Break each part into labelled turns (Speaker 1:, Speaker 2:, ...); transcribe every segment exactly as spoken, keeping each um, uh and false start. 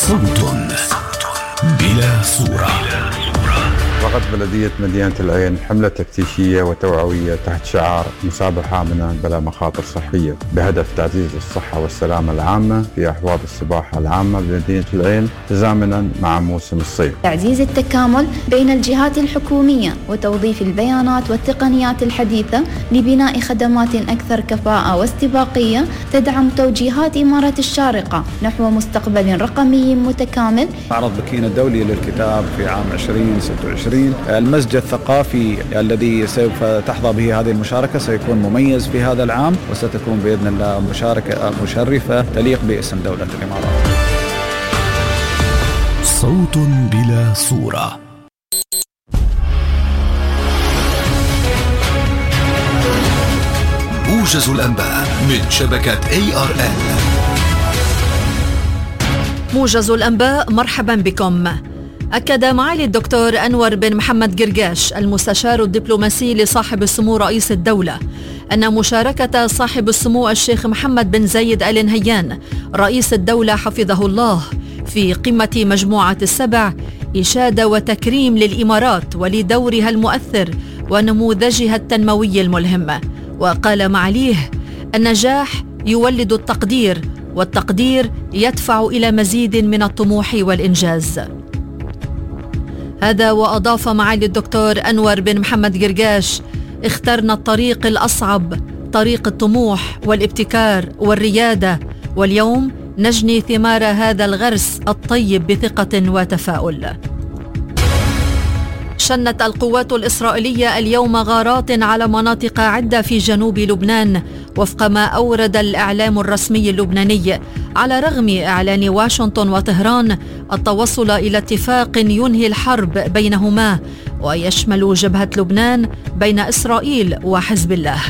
Speaker 1: صوت بلا صورة.
Speaker 2: وقعت بلدية مدينة العين حملة تفتيشية وتوعوية تحت شعار مسابحة آمنة بلا مخاطر صحية بهدف تعزيز الصحة والسلامة العامة في أحواض السباحة العامة بمدينة العين تزامنا مع موسم الصيف.
Speaker 3: تعزيز التكامل بين الجهات الحكومية وتوظيف البيانات والتقنيات الحديثة لبناء خدمات أكثر كفاءة واستباقية تدعم توجيهات إمارة الشارقة نحو مستقبل رقمي متكامل.
Speaker 4: معرض بكين الدولي للكتاب في عام عشرين ستة وعشرين، المسجد الثقافي الذي سوف تحظى به هذه المشاركة سيكون مميز في هذا العام، وستكون بإذن الله مشاركة مشرفة تليق باسم دولة الإمارات.
Speaker 1: صوت بلا صورة. موجز الأنباء من شبكة إيه آر إل.
Speaker 5: موجز الأنباء، مرحبا بكم. أكد معالي الدكتور أنور بن محمد قرقاش المستشار الدبلوماسي لصاحب السمو رئيس الدولة أن مشاركة صاحب السمو الشيخ محمد بن زايد آل نهيان رئيس الدولة حفظه الله في قمة مجموعة السبع إشادة وتكريم للإمارات ولدورها المؤثر ونموذجها التنموي الملهم. وقال معاليه: النجاح يولد التقدير، والتقدير يدفع إلى مزيد من الطموح والإنجاز. هذا وأضاف معالي الدكتور أنور بن محمد قرقاش: اخترنا الطريق الأصعب، طريق الطموح والابتكار والريادة، واليوم نجني ثمار هذا الغرس الطيب بثقة وتفاؤل. شنت القوات الإسرائيلية اليوم غارات على مناطق عدة في جنوب لبنان وفق ما أورد الإعلام الرسمي اللبناني، على رغم إعلان واشنطن وطهران التوصل إلى اتفاق ينهي الحرب بينهما ويشمل جبهة لبنان بين إسرائيل وحزب الله.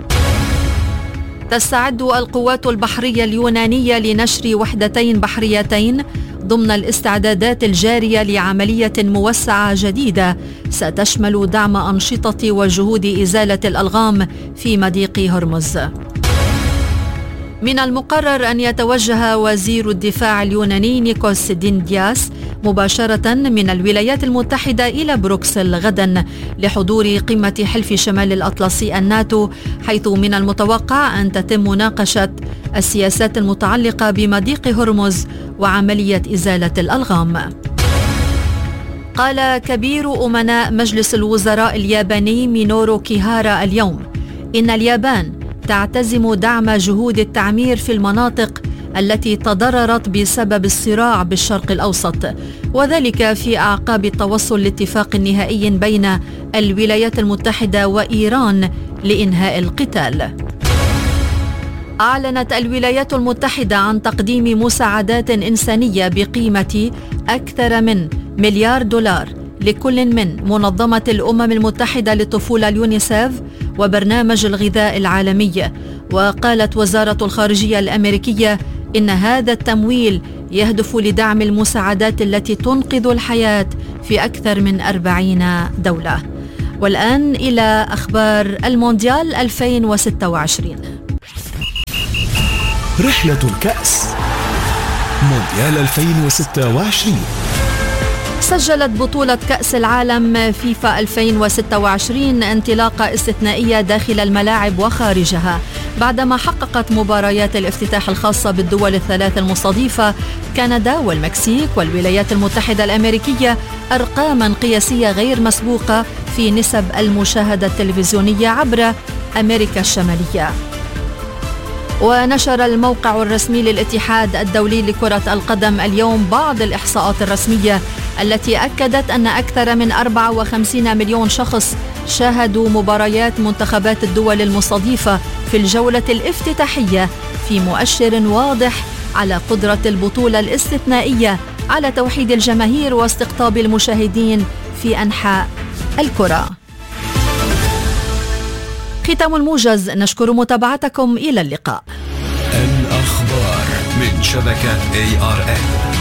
Speaker 5: تستعد القوات البحرية اليونانية لنشر وحدتين بحريتين ضمن الاستعدادات الجارية لعملية موسعة جديدة ستشمل دعم أنشطة وجهود إزالة الألغام في مضيق هرمز. من المقرر أن يتوجه وزير الدفاع اليوناني نيكوس ديندياس مباشرة من الولايات المتحدة إلى بروكسل غدا لحضور قمة حلف شمال الأطلسي الناتو، حيث من المتوقع أن تتم مناقشة السياسات المتعلقة بمضيق هرمز وعملية إزالة الألغام. قال كبير أمناء مجلس الوزراء الياباني مينورو كيهارا اليوم إن اليابان تعتزم دعم جهود التعمير في المناطق التي تضررت بسبب الصراع بالشرق الأوسط، وذلك في أعقاب التوصل لاتفاق نهائي بين الولايات المتحدة وإيران لإنهاء القتال. أعلنت الولايات المتحدة عن تقديم مساعدات إنسانية بقيمة أكثر من مليار دولار لكل من منظمة الأمم المتحدة للطفولة اليونيسيف وبرنامج الغذاء العالمي. وقالت وزارة الخارجية الأمريكية إن هذا التمويل يهدف لدعم المساعدات التي تنقذ الحياة في أكثر من أربعين دولة. والآن إلى أخبار المونديال ألفين وستة وعشرين.
Speaker 1: رحلة الكأس مونديال ألفين وستة وعشرين.
Speaker 5: سجلت بطولة كأس العالم فيفا ألفين وستة وعشرين انطلاقة استثنائية داخل الملاعب وخارجها، بعدما حققت مباريات الافتتاح الخاصة بالدول الثلاث المستضيفة كندا والمكسيك والولايات المتحدة الأمريكية أرقاما قياسية غير مسبوقة في نسب المشاهدة التلفزيونية عبر أمريكا الشمالية. ونشر الموقع الرسمي للاتحاد الدولي لكرة القدم اليوم بعض الإحصاءات الرسمية التي أكدت أن أكثر من أربعة وخمسين مليون شخص شاهدوا مباريات منتخبات الدول المستضيفة في الجولة الافتتاحية، في مؤشر واضح على قدرة البطولة الاستثنائية على توحيد الجماهير واستقطاب المشاهدين في أنحاء الكرة. ختام الموجز، نشكر متابعتكم، إلى اللقاء.
Speaker 1: الأخبار من شبكة إيه آر إل.